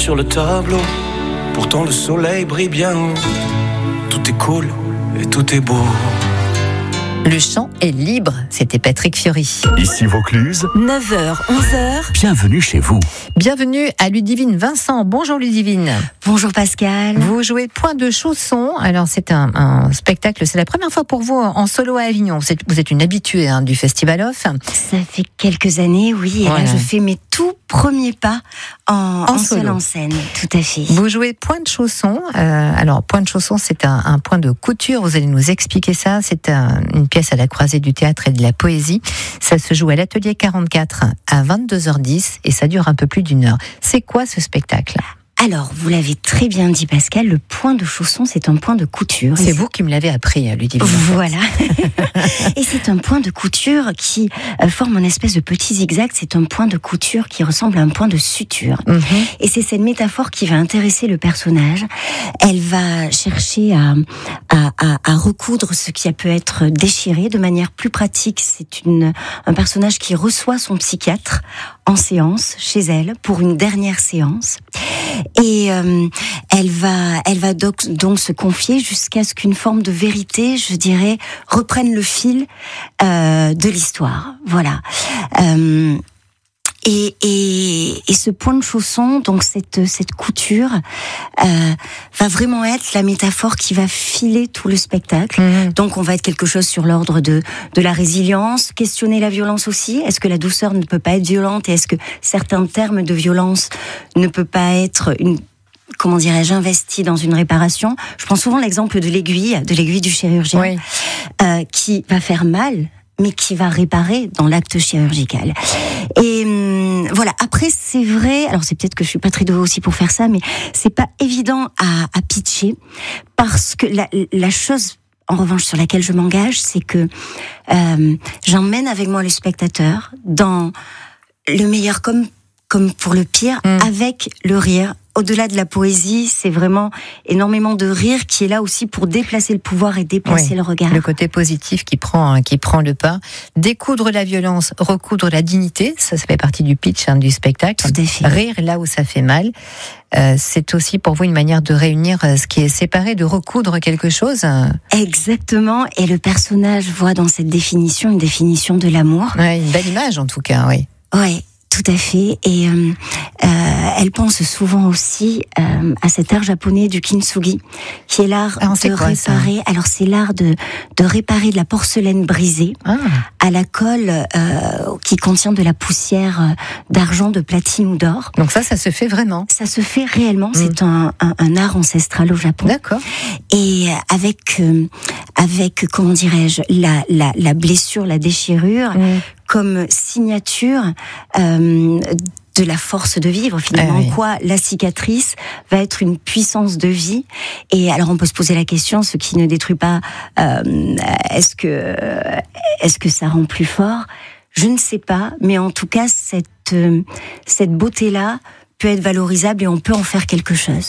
sur le tableau. Pourtant le soleil brille bien haut. Tout est cool et tout est beau. Le chant est libre, c'était Patrick Fiori. Ici Vaucluse, 9h, 11h. bienvenue chez vous. Bienvenue à Ludivine Vincent. Bonjour Ludivine. Bonjour Pascal. Vous jouez Point de Chausson. Alors c'est un spectacle, c'est la première fois pour vous en solo à Avignon. Vous êtes une habituée du Festival Off. Ça fait quelques années, oui, et voilà. là je fais mes tout premiers pas en seule en scène, tout à fait. Vous jouez Point de Chausson. Alors Point de Chausson, c'est un point de couture. Vous allez nous expliquer ça. C'est une pièce à la croisée du théâtre et de la poésie. Ça se joue à l'Atelier 44 à 22h10 et ça dure un peu plus d'1 heure. C'est quoi ce spectacle ? Alors, vous l'avez très bien dit Pascal, le point de chausson, c'est un point de couture. C'est vous qui me l'avez appris, Ludivine. Voilà. Et c'est un point de couture qui forme une espèce de petit zigzag. C'est un point de couture qui ressemble à un point de suture. Mm-hmm. Et c'est cette métaphore qui va intéresser le personnage. Elle va chercher à recoudre ce qui a pu être déchiré de manière plus pratique. C'est un personnage qui reçoit son psychiatre en séance chez elle pour une dernière séance. Et elle va donc se confier jusqu'à ce qu'une forme de vérité, je dirais, reprenne le fil de l'histoire. Voilà. Et ce point de chausson, donc cette couture, va vraiment être la métaphore qui va filer tout le spectacle. Mmh. Donc on va être quelque chose sur l'ordre de la résilience, questionner la violence aussi. Est-ce que la douceur ne peut pas être violente et est-ce que certains termes de violence ne peuvent pas être investi dans une réparation? Je prends souvent l'exemple de l'aiguille du chirurgien, Oui. Qui va faire mal, mais qui va réparer dans l'acte chirurgical. Et voilà. Après, c'est vrai. Alors, c'est peut-être que je suis pas très douée aussi pour faire ça, mais c'est pas évident à pitcher parce que la chose, en revanche, sur laquelle je m'engage, c'est que j'emmène avec moi le spectateur dans le meilleur comme pour le pire, avec le rire. Au-delà de la poésie, c'est vraiment énormément de rire qui est là aussi pour déplacer le pouvoir et déplacer le regard. Le côté positif qui prend le pas. Découdre la violence, recoudre la dignité, ça fait partie du pitch du spectacle. Tout à fait. Rire là où ça fait mal. C'est aussi pour vous une manière de réunir ce qui est séparé, de recoudre quelque chose. Exactement. Et le personnage voit dans cette définition une définition de l'amour. Ouais, une belle image en tout cas, oui. Ouais. Tout à fait. Et elle pense souvent aussi à cet art japonais du kintsugi, qui est l'art de réparer. Ça alors c'est l'art de réparer de la porcelaine brisée à la colle qui contient de la poussière d'argent, de platine ou d'or. Donc ça se fait vraiment. Ça se fait réellement. C'est un art ancestral au Japon. D'accord. Et avec comment dirais-je, la blessure, la déchirure. Comme signature de la force de vivre, finalement. Oui. Quoi, la cicatrice va être une puissance de vie. Et alors, on peut se poser la question, ce qui ne détruit pas, est-ce que ça rend plus fort ? Je ne sais pas, mais en tout cas, cette beauté-là peut être valorisable et on peut en faire quelque chose.